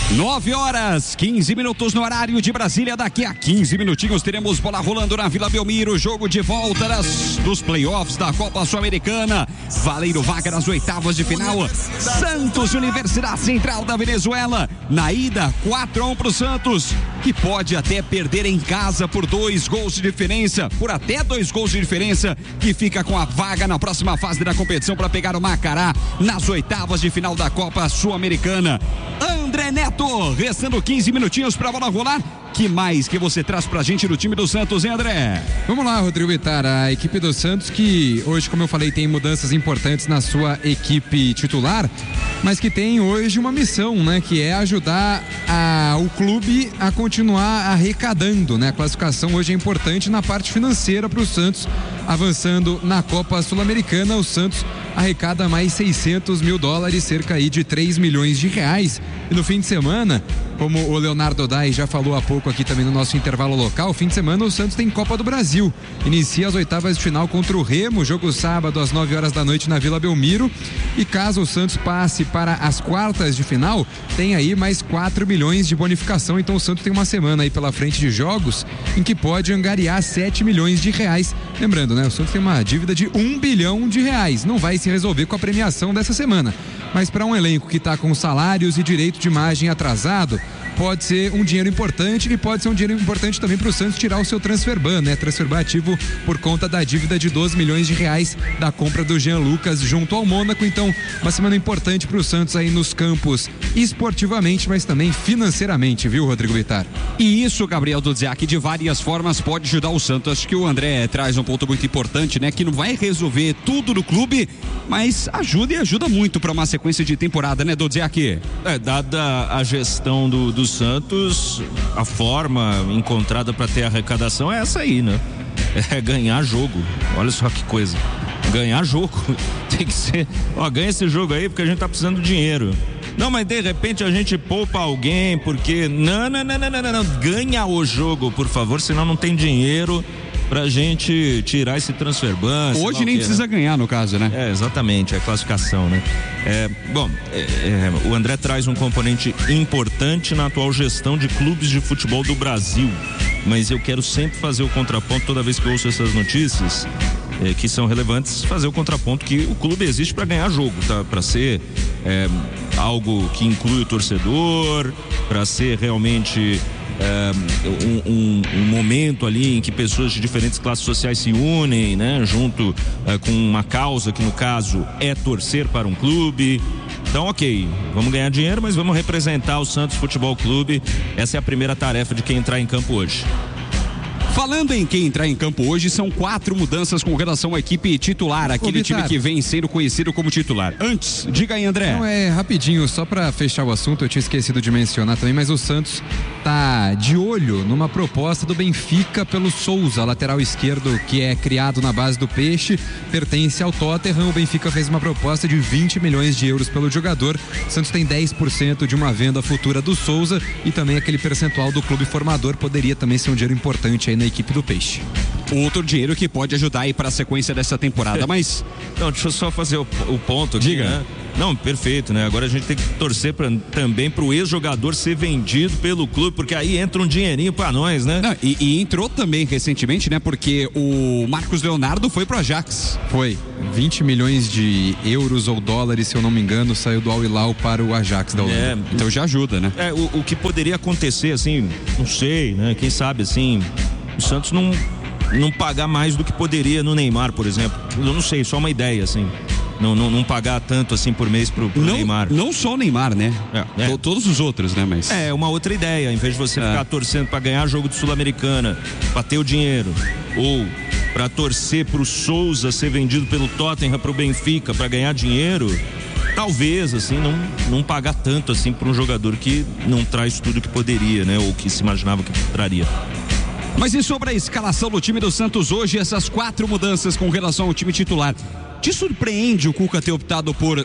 9h15 no horário de Brasília. Daqui a 15 minutinhos teremos bola rolando na Vila Belmiro. Jogo de volta dos playoffs da Copa Sul-Americana. Valendo vaga nas oitavas de final. Santos, Universidade Central da Venezuela. Na ida, 4-1 pro Santos, que pode até perder em casa por 2 gols de diferença. Por até 2 gols de diferença, que fica com a vaga na próxima fase da competição para pegar o Macará nas oitavas de final da Copa Sul-Americana. André Neto, restando 15 minutinhos pra bola rolar. Que mais que você traz pra gente do time do Santos, hein, André? Vamos lá, Rodrigo Bittar, a equipe do Santos que hoje, como eu falei, tem mudanças importantes na sua equipe titular, mas que tem hoje uma missão, né, que é ajudar o clube a continuar arrecadando, né? A classificação hoje é importante na parte financeira para o Santos, avançando na Copa Sul-Americana. O Santos arrecada mais $600 mil, cerca aí de 3 milhões de reais. E no fim de semana, como o Leonardo Dai já falou há pouco aqui também no nosso intervalo local, fim de semana o Santos tem Copa do Brasil. Inicia as oitavas de final contra o Remo, jogo sábado às 9 horas da noite na Vila Belmiro. E caso o Santos passe para as quartas de final, tem aí mais 4 milhões de bonificação. Então o Santos tem uma semana aí pela frente de jogos em que pode angariar 7 milhões de reais. Lembrando, né? O Santos tem uma dívida de 1 bilhão de reais. Não vai se resolver com a premiação dessa semana. Mas para um elenco que está com salários e direito de imagem atrasado, pode ser um dinheiro importante, e pode ser um dinheiro importante também para o Santos tirar o seu transfer ban, né? Transfer ban ativo por conta da dívida de 12 milhões de reais da compra do Jean Lucas junto ao Mônaco. Então, uma semana importante para o Santos aí nos campos esportivamente, mas também financeiramente, viu, Rodrigo Bittar? E isso, Gabriel Dudziak, de várias formas pode ajudar o Santos. Acho que o André traz um ponto muito importante, né? Que não vai resolver tudo do clube, mas ajuda, e ajuda muito para uma sequência de temporada, né, Dudziak? Dada a gestão do Santos, a forma encontrada para ter arrecadação é essa aí, né? É ganhar jogo. Olha só que coisa. Ganhar jogo. Tem que ser. Ganha esse jogo aí porque a gente tá precisando de dinheiro. Não, mas de repente a gente poupa alguém porque. Não. Ganha o jogo, por favor, senão não tem dinheiro pra gente tirar esse transfer ban. Hoje nem precisa ganhar, no caso, né? Exatamente, é classificação, né? O André traz um componente importante na atual gestão de clubes de futebol do Brasil, mas eu quero sempre fazer o contraponto toda vez que eu ouço essas notícias que são relevantes, fazer o contraponto que o clube existe para ganhar jogo, tá? Para ser algo que inclui o torcedor, para ser realmente um momento ali em que pessoas de diferentes classes sociais se unem, né, junto com uma causa que no caso é torcer para um clube. Então, ok, vamos ganhar dinheiro, mas vamos representar o Santos Futebol Clube. Essa é a primeira tarefa de quem entrar em campo hoje. Falando em quem entrar em campo hoje, são 4 mudanças com relação à equipe titular, aquele time que vem sendo conhecido como titular. Antes, diga aí, André. Não, rapidinho, só para fechar o assunto, eu tinha esquecido de mencionar também, mas o Santos tá de olho numa proposta do Benfica pelo Souza, lateral esquerdo que é criado na base do Peixe, pertence ao Tottenham. O Benfica fez uma proposta de 20 milhões de euros pelo jogador. O Santos tem 10% de uma venda futura do Souza e também aquele percentual do clube formador poderia também ser um dinheiro importante aí na equipe do Peixe. Outro dinheiro que pode ajudar aí para a sequência dessa temporada, mas... Não, deixa eu só fazer o ponto aqui, diga. Né? Não, perfeito, né? Agora a gente tem que torcer também pro ex-jogador ser vendido pelo clube, porque aí entra um dinheirinho pra nós, né? Não, e entrou também recentemente, né? Porque o Marcos Leonardo foi pro Ajax. Foi, 20 milhões de euros ou dólares, se eu não me engano, saiu do Al Hilal para o Ajax da Holanda. Então já ajuda, né? O que poderia acontecer, assim, não sei, né? Quem sabe, assim, o Santos não pagar mais do que poderia no Neymar, por exemplo. Eu não sei, só uma ideia, assim. Não pagar tanto assim por mês pro Neymar. Não só o Neymar, né? Todos os outros, né? Mas... uma outra ideia. Em vez de você ficar torcendo pra ganhar jogo de Sul-Americana, pra ter o dinheiro, ou pra torcer pro Souza ser vendido pelo Tottenham pro Benfica pra ganhar dinheiro, talvez, assim, não pagar tanto assim pra um jogador que não traz tudo que poderia, né? Ou que se imaginava que traria. Mas e sobre a escalação do time do Santos hoje, essas 4 mudanças com relação ao time titular? Te surpreende o Cuca ter optado por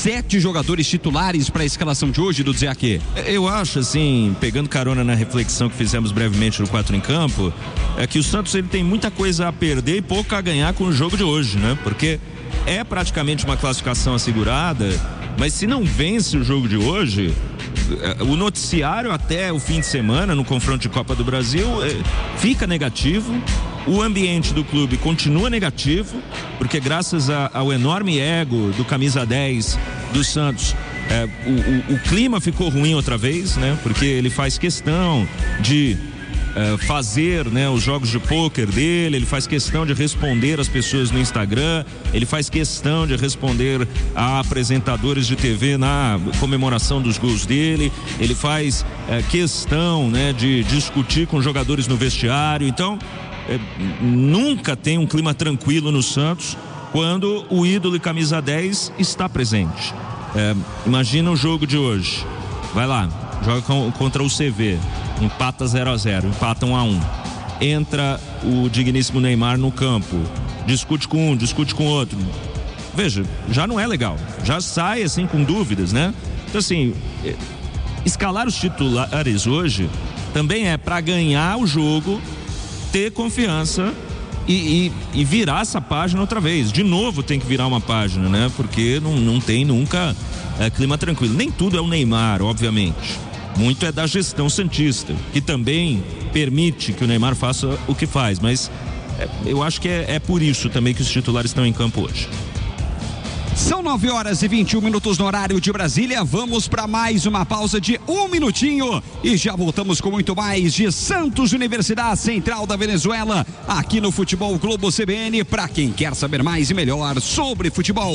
7 jogadores titulares para a escalação de hoje, do Dudziak? Eu acho, assim, pegando carona na reflexão que fizemos brevemente no 4 em Campo, é que o Santos ele tem muita coisa a perder e pouco a ganhar com o jogo de hoje, né? Porque é praticamente uma classificação assegurada, mas se não vence o jogo de hoje, o noticiário até o fim de semana, no confronto de Copa do Brasil, fica negativo. O ambiente do clube continua negativo, porque graças ao enorme ego do camisa 10 do Santos, o clima ficou ruim outra vez, né? Porque ele faz questão de fazer, né, os jogos de pôquer dele, ele faz questão de responder as pessoas no Instagram, ele faz questão de responder a apresentadores de TV na comemoração dos gols dele, ele faz questão, né, de discutir com jogadores no vestiário. Então nunca tem um clima tranquilo no Santos quando o ídolo e camisa 10 está presente. Imagina o jogo de hoje, vai lá, joga contra o CV, empata 0-0, empata 1-1, entra o digníssimo Neymar no campo, discute com um, discute com outro, veja, já não é legal, já sai assim com dúvidas, né? Então assim, escalar os titulares hoje também é para ganhar o jogo, ter confiança e virar essa página outra vez. De novo tem que virar uma página, né? Porque não tem nunca clima tranquilo. Nem tudo é o Neymar, obviamente. Muito é da gestão santista, que também permite que o Neymar faça o que faz, mas eu acho que é por isso também que os titulares estão em campo hoje. São 9h21 no horário de Brasília. Vamos para mais uma pausa de 1 minutinho e já voltamos com muito mais de Santos Universidade Central da Venezuela, aqui no Futebol Globo CBN, para quem quer saber mais e melhor sobre futebol.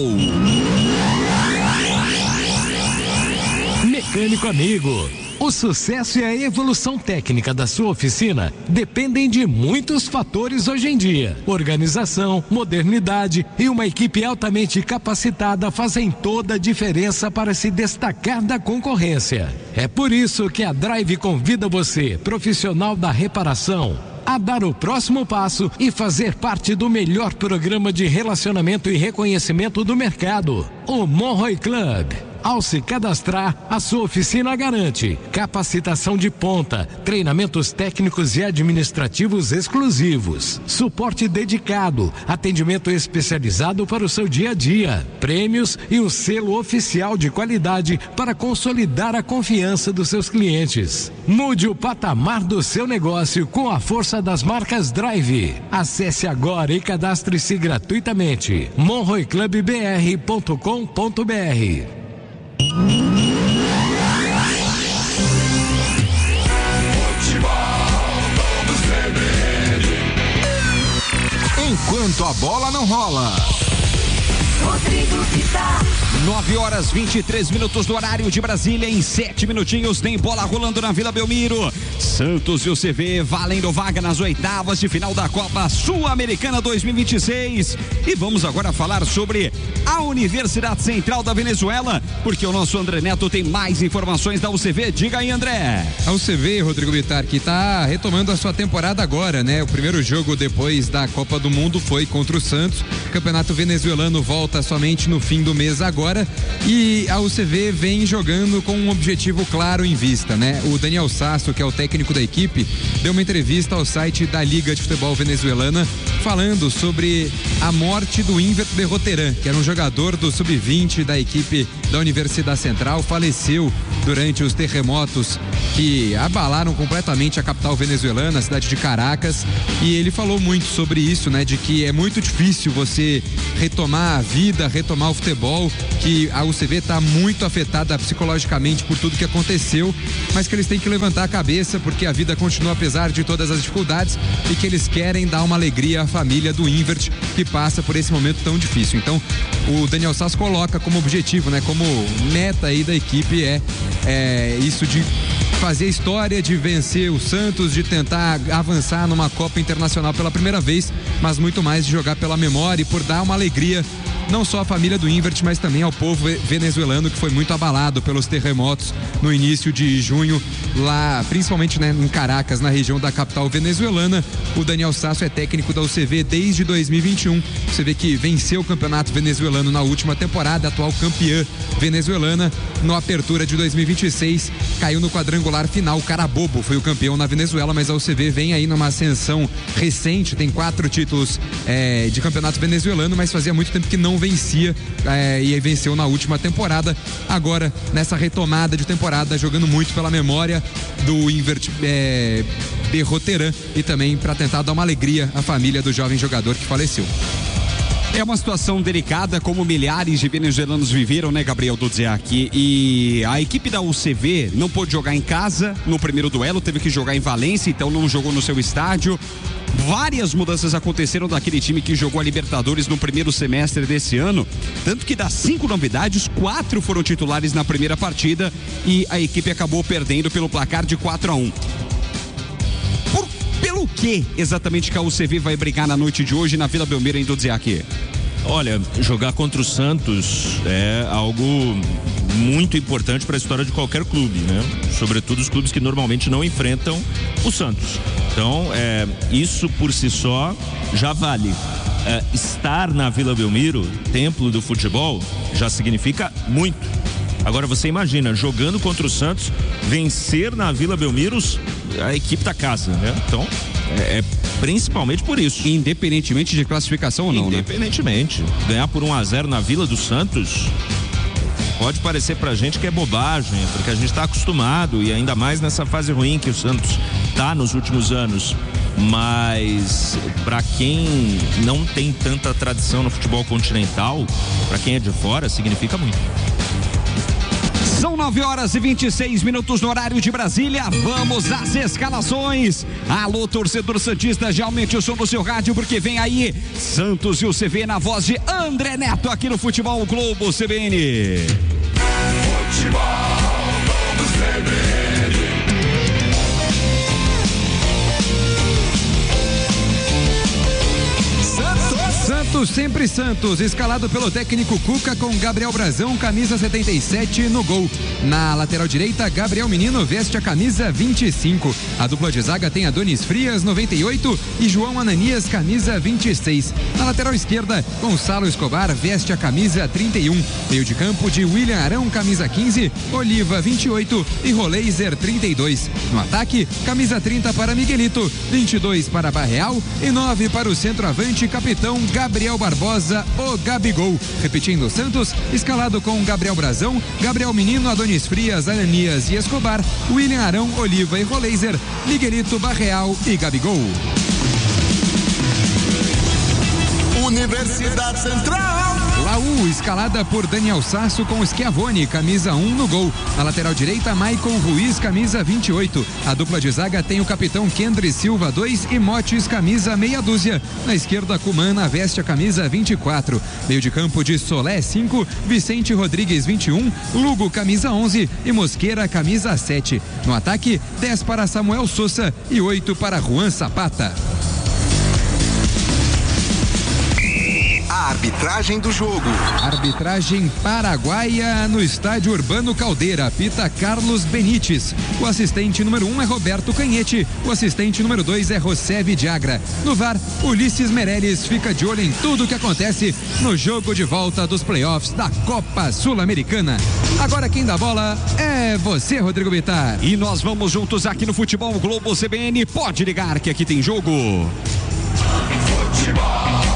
Mecânico amigo, o sucesso e a evolução técnica da sua oficina dependem de muitos fatores hoje em dia. Organização, modernidade e uma equipe altamente capacitada fazem toda a diferença para se destacar da concorrência. É por isso que a Drive convida você, profissional da reparação, a dar o próximo passo e fazer parte do melhor programa de relacionamento e reconhecimento do mercado, o Monroy Club. Ao se cadastrar, a sua oficina garante capacitação de ponta, treinamentos técnicos e administrativos exclusivos, suporte dedicado, atendimento especializado para o seu dia a dia, prêmios e um selo oficial de qualidade para consolidar a confiança dos seus clientes. Mude o patamar do seu negócio com a força das marcas Drive. Acesse agora e cadastre-se gratuitamente. monroyclubbr.com.br. Enquanto a bola não rola. 9h23 do horário de Brasília. Em 7 minutinhos tem bola rolando na Vila Belmiro. Santos e o CV valendo vaga nas oitavas de final da Copa Sul-Americana 2026. E vamos agora falar sobre a Universidade Central da Venezuela, porque o nosso André Neto tem mais informações da UCV. Diga aí, André. A UCV, Rodrigo Bittar, que está retomando a sua temporada agora, né? O primeiro jogo depois da Copa do Mundo foi contra o Santos. O campeonato venezuelano volta somente no fim do mês agora, e a UCV vem jogando com um objetivo claro em vista, né? O Daniel Sasso, que é o técnico da equipe, deu uma entrevista ao site da Liga de Futebol Venezuelana falando sobre a morte do Ínver de Roterán, que era um jogador do sub-20 da equipe da Universidade Central, faleceu durante os terremotos que abalaram completamente a capital venezuelana, a cidade de Caracas, e ele falou muito sobre isso, né? De que é muito difícil você retomar a vida, retomar o futebol, que a UCV está muito afetada psicologicamente por tudo que aconteceu, mas que eles têm que levantar a cabeça porque a vida continua apesar de todas as dificuldades e que eles querem dar uma alegria à família do Invert que passa por esse momento tão difícil. Então, o Daniel Sass coloca como objetivo, né, como meta aí da equipe isso de fazer história, de vencer o Santos, de tentar avançar numa Copa Internacional pela primeira vez, mas muito mais de jogar pela memória e por dar uma alegria não só à família do Invert, mas também ao povo venezuelano, que foi muito abalado pelos terremotos no início de junho, lá, principalmente, né, em Caracas, na região da capital venezuelana. O Daniel Sasso é técnico da UCV desde 2021. Você vê que venceu o campeonato venezuelano na última temporada, atual campeã venezuelana. No apertura de 2026, caiu no quadrangular final. O Carabobo foi o campeão na Venezuela, mas a UCV vem aí numa ascensão recente, tem 4 títulos de campeonato venezuelano, mas fazia muito tempo que não vencia e venceu na última temporada. Agora, nessa retomada de temporada, jogando muito pela memória do Berroteran e também para tentar dar uma alegria à família do jovem jogador que faleceu. É uma situação delicada, como milhares de venezuelanos viveram, né, Gabriel Dudziak? E a equipe da UCV não pôde jogar em casa no primeiro duelo, teve que jogar em Valência, então não jogou no seu estádio. Várias mudanças aconteceram daquele time que jogou a Libertadores no primeiro semestre desse ano, tanto que das 5 novidades, 4 foram titulares na primeira partida e a equipe acabou perdendo pelo placar de 4-1. Pelo que exatamente que a UCV vai brigar na noite de hoje na Vila Belmiro em Dudziak? Olha, jogar contra o Santos é algo muito importante para a história de qualquer clube, né? Sobretudo os clubes que normalmente não enfrentam o Santos. Então, isso por si só já vale. Estar na Vila Belmiro, templo do futebol, já significa muito. Agora você imagina, jogando contra o Santos, vencer na Vila Belmiro a equipe da casa, né? Então, principalmente por isso. Independentemente de classificação ou não, independentemente. Né? Ganhar por 1-0 na Vila do Santos pode parecer pra gente que é bobagem, porque a gente tá acostumado, e ainda mais nessa fase ruim que o Santos tá nos últimos anos. Mas para quem não tem tanta tradição no futebol continental, para quem é de fora, significa muito. São 9h26 no horário de Brasília. Vamos às escalações. Alô, torcedor santista, já aumente o som do seu rádio, porque vem aí Santos e o UCV na voz de André Neto aqui no Futebol Globo CBN. Futebol Globo CBN. Santos, sempre Santos, escalado pelo técnico Cuca com Gabriel Brazão, camisa 77 no gol. Na lateral direita, Gabriel Menino veste a camisa 25. A dupla de zaga tem Adonis Frias, 98, e João Ananias, camisa 26. Na lateral esquerda, Gonçalo Escobar veste a camisa 31. Meio de campo de William Arão, camisa 15, Oliva 28 e Roleiser 32. No ataque, camisa 30 para Miguelito, 22 para Barreal e 9 para o centroavante capitão Gabriel Barbosa, o Gabigol. Repetindo, Santos, escalado com Gabriel Brazão, Gabriel Menino, Adonis Frias, Ananias e Escobar, William Arão, Oliva e Roleiser, Miguelito, Barreal e Gabigol. Universidade Central. Laú, escalada por Daniel Sasso com Schiavone, camisa 1 no gol. Na lateral direita, Michael Ruiz, camisa 28. A dupla de zaga tem o capitão Kendry Silva, 2 e Motes, camisa meia dúzia. Na esquerda, Cumana veste a camisa 24. Meio de campo de Solé, 5, Vicente Rodrigues, 21, Lugo, camisa 11 e Mosqueira, camisa 7. No ataque, 10 para Samuel Sousa e 8 para Juan Zapata. A arbitragem do jogo. Arbitragem paraguaia no estádio Urbano Caldeira. Apita Carlos Benites. O assistente número 1 é Roberto Canhete. O assistente número 2 é José Vidiagra. No VAR, Ulisses Meirelles fica de olho em tudo que acontece no jogo de volta dos playoffs da Copa Sul-Americana. Agora quem dá bola é você, Rodrigo Bittar. E nós vamos juntos aqui no Futebol Globo CBN. Pode ligar que aqui tem jogo. Futebol.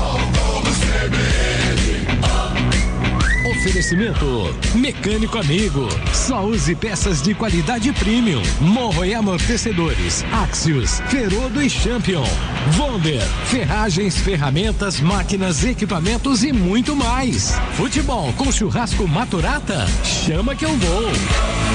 Oferecimento Mecânico Amigo. Só use peças de qualidade premium. Morro e amortecedores. Axios, Ferodo e Champion. Wonder, ferragens, ferramentas, máquinas, equipamentos e muito mais. Futebol com churrasco Maturata? Chama que eu vou.